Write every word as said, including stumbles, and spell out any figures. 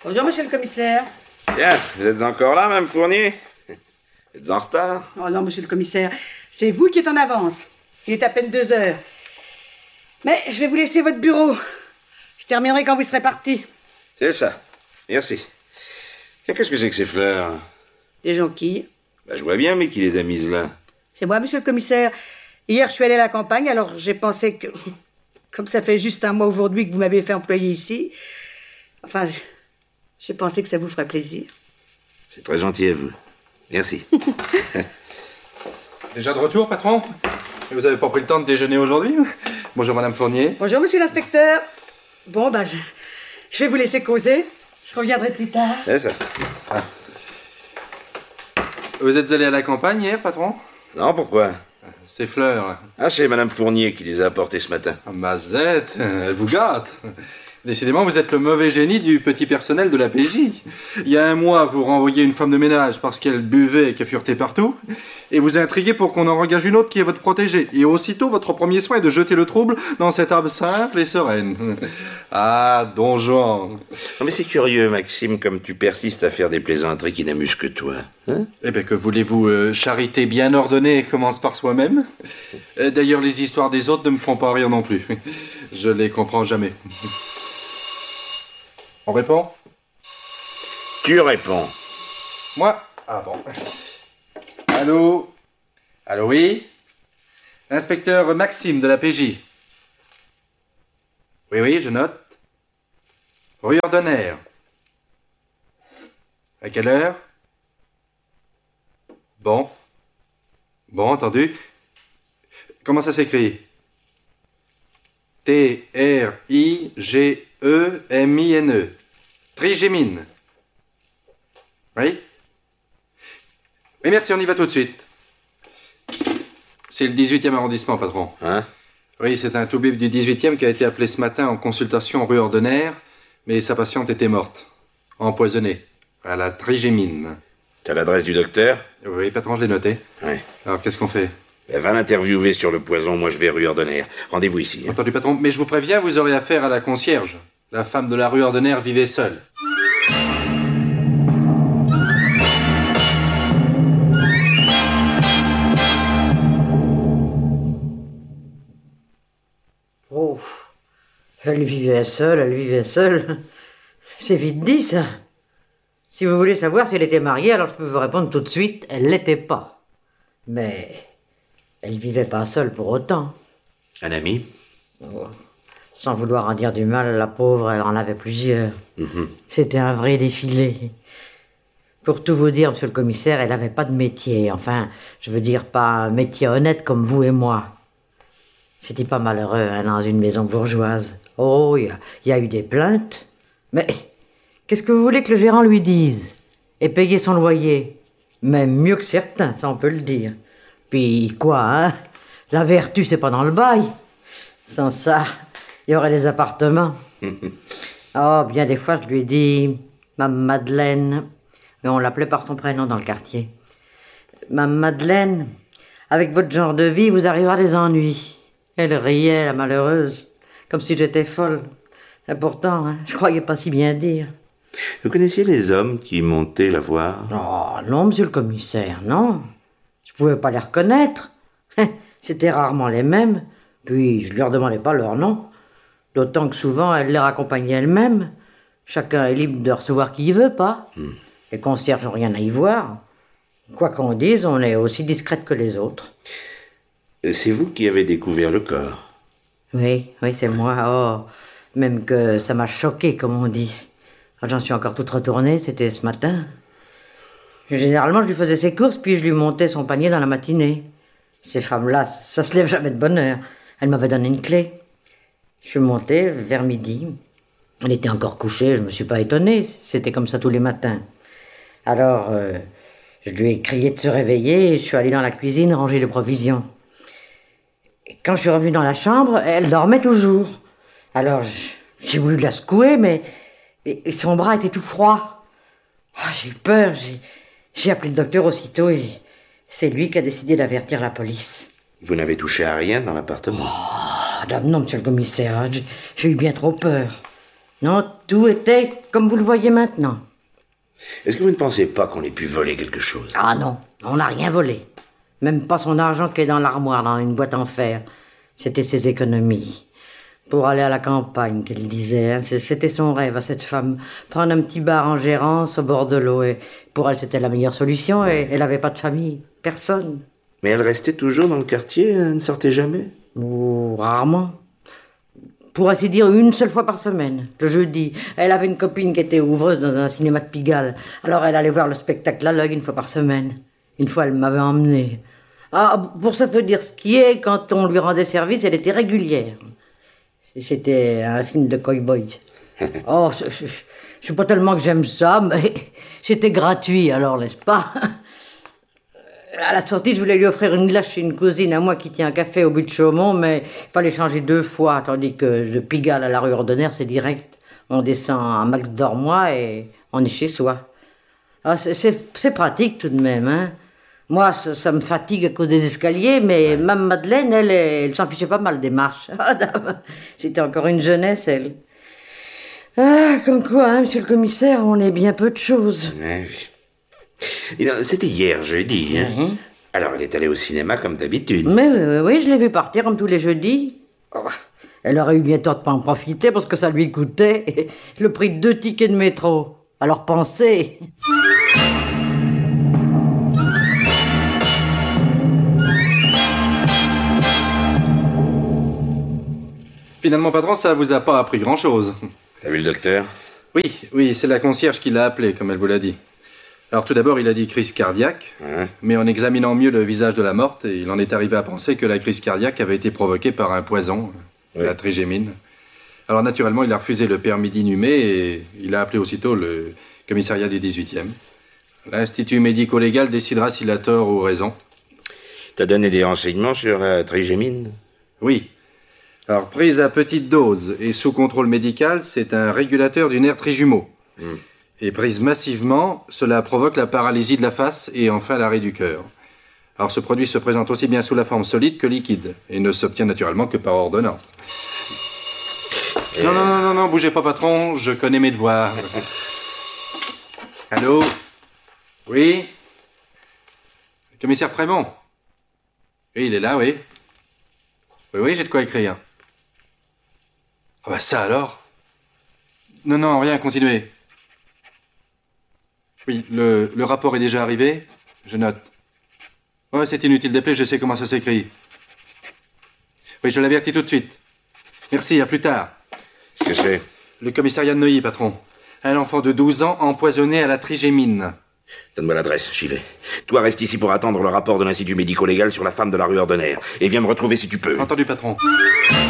Bonjour, monsieur le commissaire. Tiens, vous êtes encore là, Mme Fournier? Vous êtes en retard? Oh non, monsieur le commissaire, c'est vous qui êtes en avance. Il est à peine deux heures. Mais je vais vous laisser votre bureau. Je terminerai quand vous serez parti. C'est ça. Merci. Tiens, qu'est-ce que c'est que ces fleurs? Des jonquilles. Bah, je vois bien, mais qui les a mises là? C'est moi, monsieur le commissaire. Hier, je suis allée à la campagne, alors j'ai pensé que... Comme ça fait juste un mois aujourd'hui que vous m'avez fait employer ici... Enfin, j'ai pensé que ça vous ferait plaisir. C'est très gentil à vous. Merci. Déjà de retour, patron? Et vous avez pas pris le temps de déjeuner aujourd'hui? Bonjour, Madame Fournier. Bonjour, monsieur l'inspecteur. Bon, ben, je, je vais vous laisser causer. Je reviendrai plus tard. C'est ça. Ah. Vous êtes allé à la campagne hier, patron? Non, pourquoi? Ces fleurs. Ah, c'est Mme Fournier qui les a apportées ce matin. Ah, Mazette, elle vous gâte. Décidément, vous êtes le mauvais génie du petit personnel de la P J. Il y a un mois, vous renvoyez une femme de ménage parce qu'elle buvait et qu'elle furetait partout, et vous intriguez pour qu'on en engage une autre qui est votre protégée. Et aussitôt, votre premier soin est de jeter le trouble dans cette âme simple et sereine. Ah, Don Juan. Non, mais c'est curieux, Maxime, comme tu persistes à faire des plaisanteries qui n'amusent que toi. Hein? Eh bien, que voulez-vous, euh, charité bien ordonnée commence par soi-même. Euh, D'ailleurs, les histoires des autres ne me font pas rire non plus. Je les comprends jamais. On répond? Tu réponds. Moi? Ah bon. Allô? Allô, oui? Inspecteur Maxime de la P J. Oui, oui, je note. Rue Ordonnaire. À quelle heure? Bon. Bon, entendu. Comment ça s'écrit? T R I G E M I N E. Trigémine. Oui? Oui, merci, on y va tout de suite. C'est le dix-huitième arrondissement, patron. Hein? Oui, c'est un toubib du dix-huitième qui a été appelé ce matin en consultation rue Ordonnaire, mais sa patiente était morte. Empoisonnée. À la trigémine. T'as l'adresse du docteur? Oui, patron, je l'ai noté. Oui. Alors, qu'est-ce qu'on fait? Ben, va l'interviewer sur le poison, moi je vais rue Ordonnaire. Rendez-vous ici. Hein. Entendu, patron, mais je vous préviens, vous aurez affaire à la concierge. La femme de la rue Ordonnaire vivait seule. Oh, elle vivait seule, elle vivait seule. C'est vite dit, ça. Si vous voulez savoir si elle était mariée, alors je peux vous répondre tout de suite, elle l'était pas. Mais elle vivait pas seule pour autant. Un ami? Oh. Sans vouloir en dire du mal, la pauvre, elle en avait plusieurs. Mm-hmm. C'était un vrai défilé. Pour tout vous dire, monsieur le commissaire, elle n'avait pas de métier. Enfin, je veux dire, pas un métier honnête comme vous et moi. C'était pas malheureux, hein, dans une maison bourgeoise. Oh, il y, y a eu des plaintes. Mais qu'est-ce que vous voulez que le gérant lui dise? Et payer son loyer? Même mieux que certains, ça on peut le dire. Puis quoi, hein? La vertu, c'est pas dans le bail. Sans ça, il y aurait les appartements. Oh, bien des fois, je lui ai dit... Mme Madeleine... Mais on l'appelait par son prénom dans le quartier. Mme Madeleine, avec votre genre de vie, vous arrivera des ennuis. Elle riait, la malheureuse, comme si j'étais folle. Et pourtant, hein, je croyais pas si bien dire. Vous connaissiez les hommes qui montaient la voir? Oh, non, monsieur le commissaire, non. Je pouvais pas les reconnaître. C'était rarement les mêmes. Puis, je leur demandais pas leur nom. D'autant que souvent, elle les raccompagnait elle-même. Chacun est libre de recevoir qui il veut, pas. Hmm. Les concierges n'ont rien à y voir. Quoi qu'on dise, on est aussi discrète que les autres. C'est vous qui avez découvert le corps? Oui, oui, c'est moi. Oh, même que ça m'a choqué, comme on dit. J'en suis encore toute retournée, c'était ce matin. Généralement, je lui faisais ses courses, puis je lui montais son panier dans la matinée. Ces femmes-là, ça se lève jamais de bonne heure. Elle m'avait donné une clé. Je suis montée vers midi. Elle était encore couchée, je me suis pas étonnée. C'était comme ça tous les matins. Alors, euh, je lui ai crié de se réveiller et je suis allée dans la cuisine ranger les provisions. Et quand je suis revenue dans la chambre, elle dormait toujours. Alors, j'ai voulu la secouer, mais, mais son bras était tout froid. Oh, j'ai eu peur, j'ai, j'ai appelé le docteur aussitôt et c'est lui qui a décidé d'avertir la police. Vous n'avez touché à rien dans l'appartement? Oh, dame, non, monsieur le commissaire, j'ai, j'ai eu bien trop peur. Non, tout était comme vous le voyez maintenant. Est-ce que vous ne pensez pas qu'on ait pu voler quelque chose? Ah non, on n'a rien volé. Même pas son argent qui est dans l'armoire, dans une boîte en fer. C'était ses économies. Pour aller à la campagne, qu'elle disait. Hein. C'était son rêve à cette femme. Prendre un petit bar en gérance au bord de l'eau. Et pour elle, c'était la meilleure solution. Et elle n'avait pas de famille. Personne. Mais elle restait toujours dans le quartier, elle ne sortait jamais? Ou rarement. Pour ainsi dire, une seule fois par semaine, le jeudi. Elle avait une copine qui était ouvreuse dans un cinéma de Pigalle. Alors elle allait voir le spectacle à l'œil une fois par semaine. Une fois, elle m'avait emmené. Ah, pour ça veut dire ce qui est, quand on lui rendait service, elle était régulière. C'était un film de cow-boy. Oh, je ne sais pas tellement que j'aime ça, mais c'était gratuit, alors, n'est-ce pas? À la sortie, je voulais lui offrir une glace chez une cousine à moi qui tient un café au but de Chaumont, mais il fallait changer deux fois, tandis que de Pigalle à la rue Ordonnaire, c'est direct. On descend à Max Dormois et on est chez soi. Ah, c'est pratique tout de même, hein. Moi, ça, ça me fatigue à cause des escaliers, mais ouais. Mme Madeleine, elle, elle s'en fichait pas mal des marches. C'était encore une jeunesse, elle. Ah, comme quoi, hein, monsieur le commissaire, on est bien peu de choses. Ouais, oui. C'était hier, jeudi. Hein. Mm-hmm. Alors, elle est allée au cinéma comme d'habitude. Mais oui, oui, je l'ai vue partir comme tous les jeudis. Oh, elle aurait eu bien tort de pas en profiter parce que ça lui coûtait le prix de deux tickets de métro. Alors pensez. Finalement, patron, ça vous a pas appris grand-chose. T'as vu le docteur? Oui, oui, c'est la concierge qui l'a appelé, comme elle vous l'a dit. Alors tout d'abord, il a dit crise cardiaque, hein? Mais en examinant mieux le visage de la morte, il en est arrivé à penser que la crise cardiaque avait été provoquée par un poison, oui. La trigémine. Alors naturellement, il a refusé le permis d'inhumer et il a appelé aussitôt le commissariat du dix-huitième. L'Institut médico-légal décidera s'il a tort ou raison. T'as donné des renseignements sur la trigémine? Oui. Alors, prise à petite dose et sous contrôle médical, c'est un régulateur du nerf trijumeau. Mm. Et prise massivement, cela provoque la paralysie de la face et enfin l'arrêt du cœur. Alors, ce produit se présente aussi bien sous la forme solide que liquide et ne s'obtient naturellement que par ordonnance. Et... Non, non, non, non, non, bougez pas, patron, je connais mes devoirs. Allô? Oui? Commissaire Frémont? Oui, il est là, oui. Oui, oui, j'ai de quoi écrire. Ah bah ça alors? Non, non, rien, continuez. Oui, le, le rapport est déjà arrivé? Je note. Ouais, c'est inutile d'appeler, je sais comment ça s'écrit. Oui, je l'avertis tout de suite. Merci, à plus tard. Qu'est-ce que c'est? Le commissariat de Neuilly, patron. Un enfant de douze ans empoisonné à la trigémine. Donne-moi l'adresse, j'y vais. Toi, reste ici pour attendre le rapport de l'Institut médico-légal sur la femme de la rue Ordonnaire. Et viens me retrouver si tu peux. Entendu, patron.